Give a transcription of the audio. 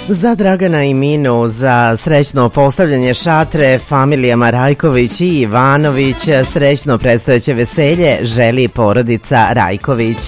Za Dragana i Minu, za srećno postavljanje šatre familijama Rajković i Ivanović, srećno predstojeće veselje želi porodica Rajković.